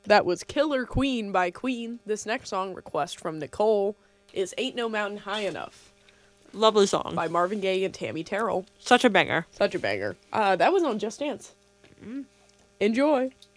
That was Killer Queen by Queen. This next song request from Nicole is Ain't No Mountain High Enough Lovely song. by Marvin Gaye and Tammy Terrell. Such a banger. Such a banger. That was on Just Dance. Enjoy.